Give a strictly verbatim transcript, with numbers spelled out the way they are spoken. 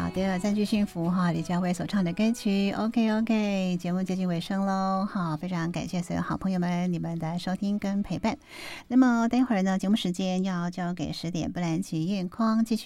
好的，占据幸福哈，李佳薇所唱的歌曲 OK OK， 节目接近尾声喽，好，非常感谢所有好朋友们你们的收听跟陪伴。那么待会儿呢，节目时间要交给十点布兰奇夜框继续